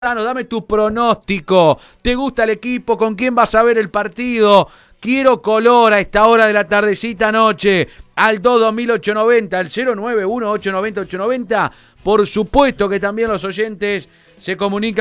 Dame tu pronóstico. ¿Te gusta el equipo? ¿Con quién vas a ver el partido? Quiero color a esta hora de la tardecita noche. Al 22890, al 091-890-890. Por supuesto que también los oyentes se comunican